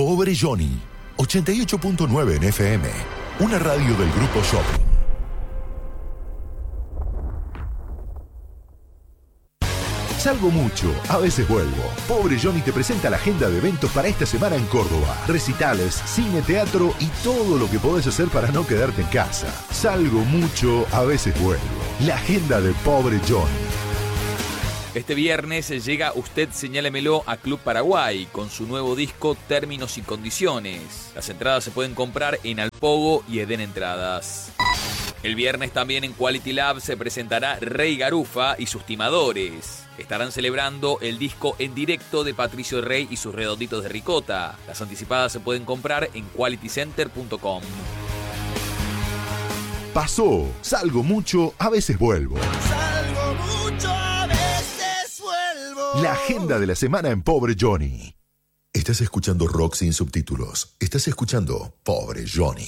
Pobre Johnny, 88.9 en FM, una radio del Grupo Shopping. Salgo mucho, a veces vuelvo. Pobre Johnny te presenta la agenda de eventos para esta semana en Córdoba. Recitales, cine, teatro y todo lo que podés hacer para no quedarte en casa. Salgo mucho, a veces vuelvo. La agenda de Pobre Johnny. Este viernes llega Usted Señálemelo a Club Paraguay con su nuevo disco Términos y Condiciones. Las entradas se pueden comprar en Alpogo y Eden Entradas. El viernes también en Quality Lab se presentará Rey Garufa y sus Timadores. Estarán celebrando el disco en directo de Patricio Rey y sus Redonditos de Ricota. Las anticipadas se pueden comprar en qualitycenter.com. Pasó, salgo mucho, a veces vuelvo. Salgo mucho, a veces vuelvo. La agenda de la semana en Pobre Johnny. Estás escuchando rock sin subtítulos. Estás escuchando Pobre Johnny.